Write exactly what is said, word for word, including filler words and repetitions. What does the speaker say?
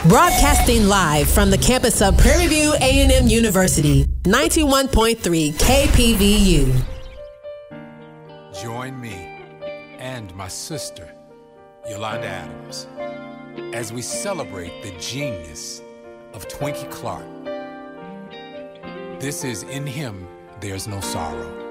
Broadcasting live from the campus of Prairie View A and M University, ninety-one point three K P V U. Join me and my sister, Yolanda Adams, as we celebrate the genius of Twinkie Clark. This is In Him, There's No Sorrow.